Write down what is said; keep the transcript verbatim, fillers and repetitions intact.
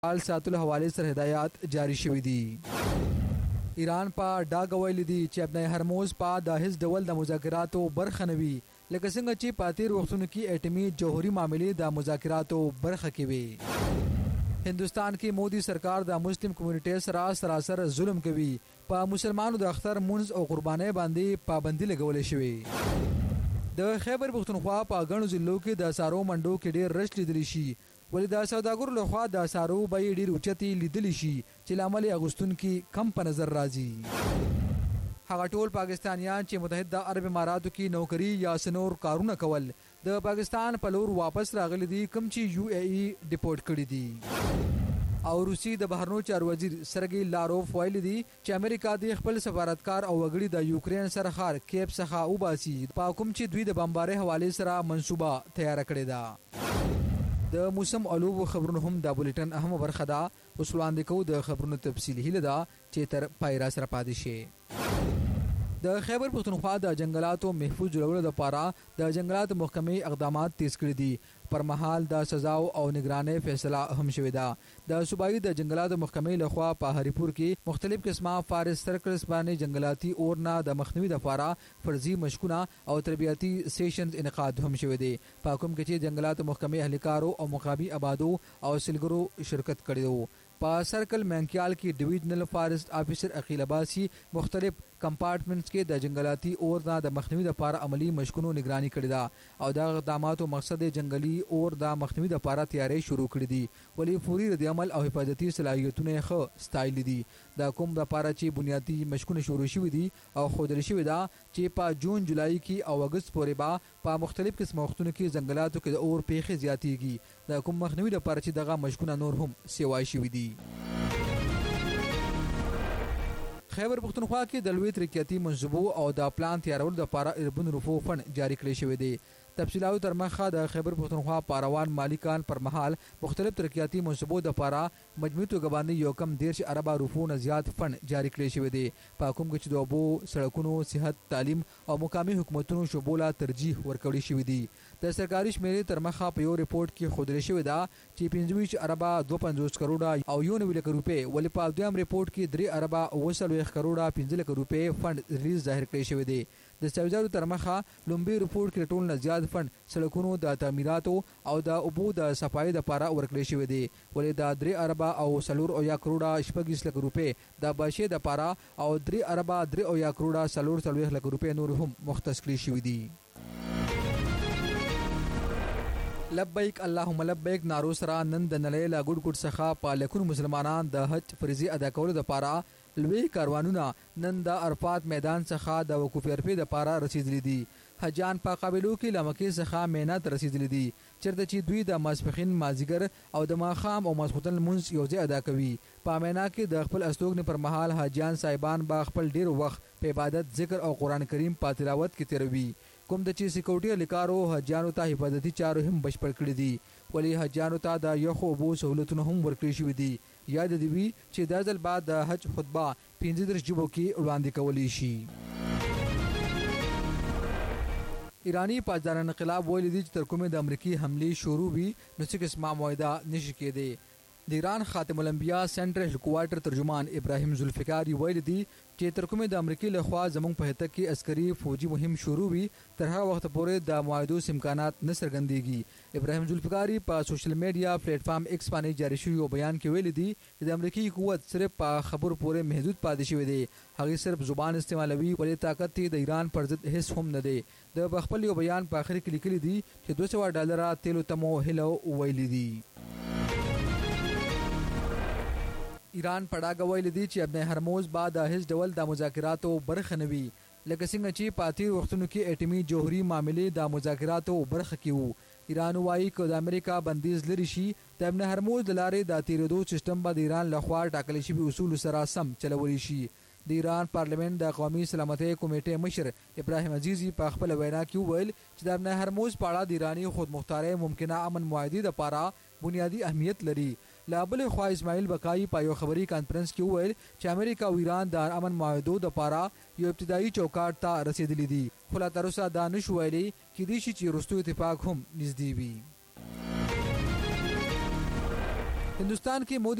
حال ساتلو حواله سره هدایات جاری شوې دي. ایران په ډاګ ویلي دي چې ابن هرموز په د هیڅ ډول د مذاکراتو برخه نه وي لکه څنګه چې په تیر وختونو کې اټومي جوهري معاملې د مذاکراتو برخه کې وي. هندستان کې مودي سرکار د مسلم کمیونټي سره سراسر ظلم کوي. په مسلمانانو د اختر منځ او قربانۍ باندې پابندي لګولې شوې. د خیبر پختونخوا په غنو ضلعو کې د سارو منډو کې ډېر رش لیدل شي ولې د سوداګرو لخوا د سارو به ډیر اوچتي لیدل شي چې لامل اغوستون کې کم په نظر راځي. هغه ټول پاکستانیان چې متحده عرب اماراتو کې نوکری یا سنور کارونه کول د پاکستان په لور واپس راغلي دي کوم چې یو ای ای ډیپورټ کړي دي. او روسي د بهرنیو چارو وزیر سرګي لاروف ویلي دي چې امریکا د خپل سفارتکار او وګړي د یوکرين سرخار کیپ څخه وباسي په کوم چې دوی د بمبارۍ حواله سره منصوبه تیار کړې ده. د موسم علوب خبرونه هم د بولټن اهم برخه ده. اوس وړاندې کوو د خبرونو تفصیل هله ده چې تر پایرا سره پاتې شي. د خیبر پختونخوا د جنگلاتو محفوظ جوړولو لپاره د جنگلاتو محکمې اقدامات تیز کړي دي. پر مهال د سزا او نگرانۍ فیصله هم شوې ده. د صوبایي د جنگلاتو محکمې لخوا په هریپور کې مختلف قسمه فارست سرکلز باندې جنگلاتي اورنا د مخنیوي لپاره فرضي مشقونه او تربیتي سیشنز انعقاد هم شوې دي. په کوم کې چې جنگلاتو محکمې اهلکارو او مقابي آبادو او سلګرو شرکت کړي وو. په سرکل مینکیال کې ډیویژنل فارست افیسر عقیل عباسی مختلف کمپارټمنټس کې د جنگلاتي اورنا د مخنیوي لپاره عملی مشقونو نگرانی کړې ده او د اقداماتو مقصد جنگلي اور د مخنیوي لپاره تیاری شروع کړې دي ولی فوري رد عمل او حفاظتي صلاحیتونه ښه ستایل دي. د کوم لپاره چې بنیادی مشقونه شروع شوي دي او خودل شوي ده چې په جون جولای کې او اگست پورې به په مختلف قسم وختونو کې جنگلاتو کې د اور پیښې زیاتېږي. د کوم مخنیوي لپاره چې دغه مشقونه نور هم سیوای شوي دي. خیبر پختونخوا کې د لوی ترقیاتي منصوبو او د پلان تیارولو لپاره اربن رفو فند جاری کړی شوی دی. تفصیلاتو تر مخه د خیبر پختونخوا پاروان مالکان پر مهال مختلف ترقیاتي منصوبو لپاره مجموعي توګه باندې یو کم دیرش اربه روپو نه زیات فند جاری کړی شوی دی. په کوم کې چې د اوبو، سړکونو، صحت، تعلیم او مقامي حکومتونو شعبو له ترجیح ورکړی شوی دی. د سرکاري شمیرې تر مخه په یو ریپورت کې ښودل شوی ده چې پنځه ویشت اربه دوه پنځوس کروړه او یو نوي لک روپۍ ولې په دویم ریپورت کې درې اربه اوه څلوېښت کروړه پنځه لک روپۍ فند ریلیز ظاهر کړی شوی دی. د سوزارو تر مخه لومبي ریپورت کې ټول نه زیات فند سړکونو د تعمیراتو او د اوبو د صفایي لپاره ورکړی شوی دی ولې د درې اربه او څلور اویا کروړه شپږ لک روپۍ د باشي د لپاره او درې اربه درې اویا کروړه څلور څلوېښت لک روپۍ نور هم مختص کړي شوي دي. لبیک اللهم لبیک نارو سره نن د نړۍ له ګډ ګډ څخه په لکونو مسلمانان د حج فریضې ادا کولو لپاره لوی کاروانونه نن د عرفات میدان څخه د وقوف عرفې لپاره رسیدلي دي. حجان په قابلو کې له مکې څخه مینا ته رسیدلي دي چېرته چې دوی د ماسپښین مازدیګر او د ماښام او ماسخوتن لمونځ یو ځای ادا کوي. په مینا کې د خپل استوګنې پر مهال حاجیان صاحبان به خپل ډیر وخت په عبادت، ذکر او قرآن کریم په تلاوت کې تیروي. کوم د چې سکیورټي اهلکارو حجیانو ته حفاظتي چارو هم بشپړ کړي دي ولی حجیانو ته د یخو اوبو سهولتونه هم ورکړي شوي دي. یاد دې وي چې دا ځل بعد د حج خطبه پنځه دېرش ژبو کې وړاندې کولی شي. ایرانی پاسدار انقلاب ویلي دي چې تر کومې د امریکای حملې شروع وي نو څه قسمه معاهده نشي کېدی. د ایران خاتم الانبیا سنټرل هډکوارټر ترجمان ابراهیم ذوالفقار ویلي دي چې تر کومې د امریکای لخوا زموږ په هټه کې عسکري فوجي مهم شروع وي تر هغه وخت پورې د معاهدو امکانات نه څرګندېږي. ابراهیم ذوالفقار په سوشل میډیا پلیټ فارم ایکس باندې جاری شوی یو بیان کې ویلي دي چې د امریکای قوت صرف په خبرو پورې محدود پاتې شوی دی. هغه صرف زبان استعمالوي ولې طاقت یې د ایران پر ضد هیڅ هم نه دی. د خپل یو بیان په اخر کې لیکلي دي چې دوه سوه ډالره تیلو تمو هلو ویلي دي. ایران پړاګه ویلي دي چې ابن هرموز بعد هیڅ ډول د مذاکراتو برخه نه وي لکه څنګه چې په تیر وختونو کې اټومي جوهري معاملې د مذاکراتو برخه کې وو. ایران وایي چې د امریکا بندیز لري شي د ابن هرموز د لارې د تیرېدو سیستم به د ایران لخوا ټاکل شوي اصول سره سم چلولی شي. د ایران پارلیمنت د قومي سلامتۍ کمیټې مشر ابراهیم عزیزي په خپل وینا کې وویل چې د ابن هرموز په اړه د ایراني خودمختارۍ ممکنه امن معاهدې لپاره بنیادی اهمیت لري. لا بل خوا اسماعیل بقای په یو خبري کانفرنس کې وویل چې امریکا او ایران د امن معاهدو لپاره یو ابتدایي چوکاټ ته رسیدلي دي خو لا تر اوسه دا نشو ویلي کېدای شي چې وروستو اتفاق هم نږدې وي. हिंदुस्तान کې مودي